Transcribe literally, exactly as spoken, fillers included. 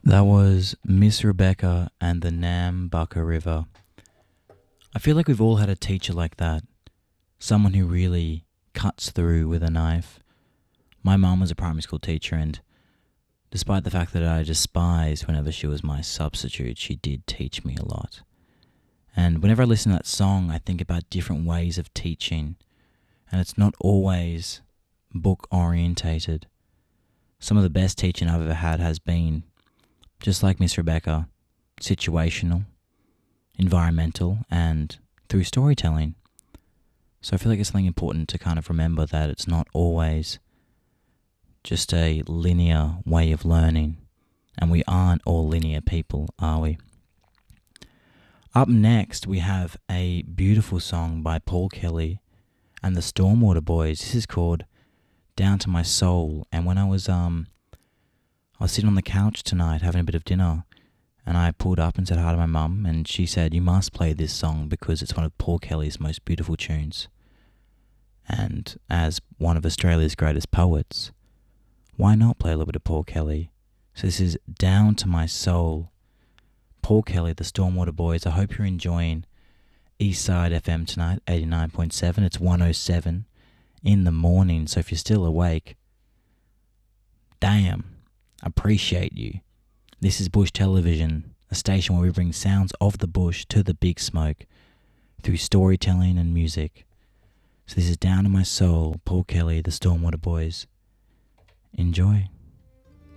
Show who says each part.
Speaker 1: That was Miss Rebecca and the Nambucca River. I feel like we've all had a teacher like that. Someone who really cuts through with a knife. My mum was a primary school teacher, and despite the fact that I despised whenever she was my substitute, she did teach me a lot. And whenever I listen to that song, I think about different ways of teaching, and it's not always book orientated. Some of the best teaching I've ever had has been, just like Miss Rebecca, situational, environmental, and through storytelling. So I feel like it's something important to kind of remember that it's not always just a linear way of learning, and we aren't all linear people, are we? Up next, we have a beautiful song by Paul Kelly and the Stormwater Boys. This is called Down to My Soul. And when I was um, I was sitting on the couch tonight having a bit of dinner, and I pulled up and said hi to my mum, and she said, "You must play this song because it's one of Paul Kelly's most beautiful tunes. And as one of Australia's greatest poets, why not play a little bit of Paul Kelly?" So this is Down to My Soul. Paul Kelly, the Stormwater Boys. I hope you're enjoying Eastside F M tonight, eighty-nine point seven. It's one oh seven in the morning, so if you're still awake, damn, appreciate you. This is Bush Television, a station where we bring sounds of the bush to the big smoke through storytelling and music. So this is Down to My Soul, Paul Kelly, the Stormwater Boys. Enjoy.